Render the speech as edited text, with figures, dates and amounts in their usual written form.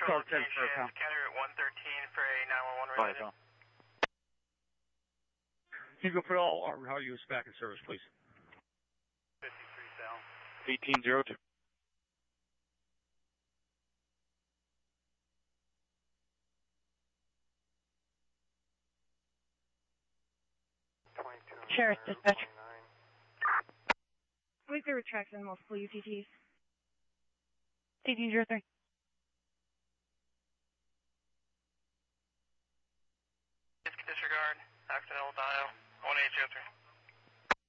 Central location, Scatter at 113 for a 911 related. Can you go put all how you was back in service, please? 53 Sal. 1802. Sheriff Dispatch. We've got retracts animals, full UTTs. 1803.